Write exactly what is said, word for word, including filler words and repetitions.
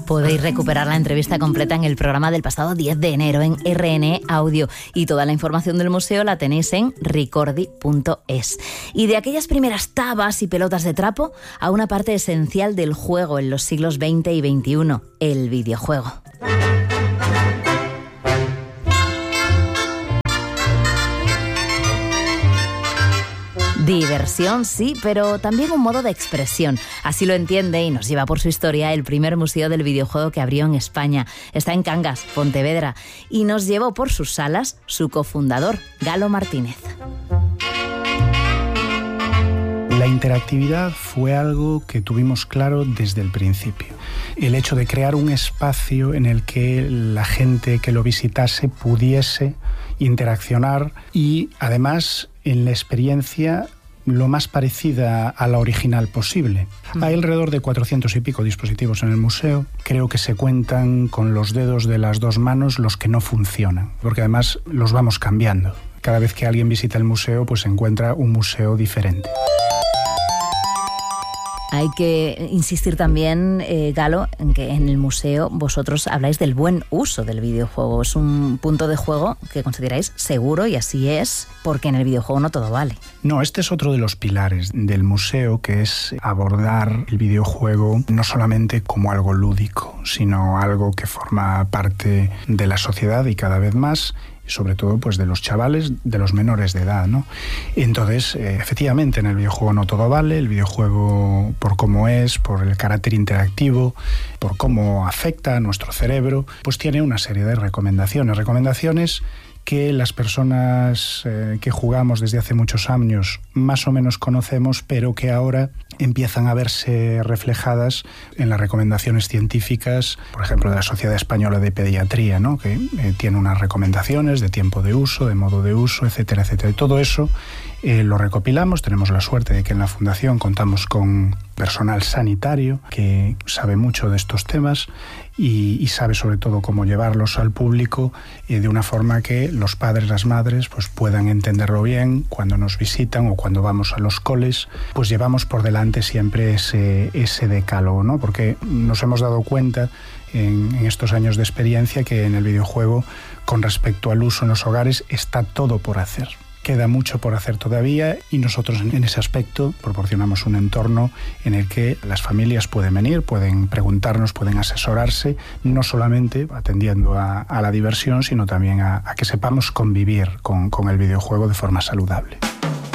Podéis recuperar la entrevista completa en el programa del pasado diez de enero en R N E Audio, y toda la información del museo la tenéis en ricordi punto es. Y de aquellas primeras tabas y pelotas de trapo a una parte esencial del juego en los siglos veinte y veintiuno, el videojuego. Diversión, sí, pero también un modo de expresión. Así lo entiende y nos lleva por su historia el primer museo del videojuego que abrió en España. Está en Cangas, Pontevedra, y nos llevó por sus salas su cofundador, Galo Martínez. La interactividad fue algo que tuvimos claro desde el principio. El hecho de crear un espacio en el que la gente que lo visitase pudiese interaccionar y, además, en la experiencia lo más parecida a la original posible. Hay alrededor de cuatrocientos y pico dispositivos en el museo. Creo que se cuentan con los dedos de las dos manos los que no funcionan, porque además los vamos cambiando. Cada vez que alguien visita el museo, pues encuentra un museo diferente. Hay que insistir también, eh, Galo, en que en el museo vosotros habláis del buen uso del videojuego. Es un punto de juego que consideráis seguro, y así es, porque en el videojuego no todo vale. No, este es otro de los pilares del museo, que es abordar el videojuego no solamente como algo lúdico, sino algo que forma parte de la sociedad y cada vez más, sobre todo pues de los chavales, de los menores de edad, ¿no? Entonces, eh, efectivamente, en el videojuego no todo vale. El videojuego, por cómo es, por el carácter interactivo, por cómo afecta a nuestro cerebro, pues tiene una serie de recomendaciones. Recomendaciones que las personas eh, que jugamos desde hace muchos años más o menos conocemos, pero que ahora empiezan a verse reflejadas en las recomendaciones científicas, por ejemplo, de la Sociedad Española de Pediatría, ¿no? Que eh, tiene unas recomendaciones de tiempo de uso, de modo de uso, etcétera, etcétera. Y todo eso eh, lo recopilamos. Tenemos la suerte de que en la Fundación contamos con personal sanitario que sabe mucho de estos temas y, y sabe sobre todo cómo llevarlos al público eh, de una forma que los padres, las madres, pues puedan entenderlo bien cuando nos visitan o cuando vamos a los coles. Pues llevamos por delante siempre ese, ese decálogo, ¿no? Porque nos hemos dado cuenta en, en estos años de experiencia que en el videojuego, con respecto al uso en los hogares, está todo por hacer. Queda mucho por hacer todavía, y nosotros en ese aspecto proporcionamos un entorno en el que las familias pueden venir, pueden preguntarnos, pueden asesorarse, no solamente atendiendo a, a la diversión, sino también a, a que sepamos convivir con, con el videojuego de forma saludable.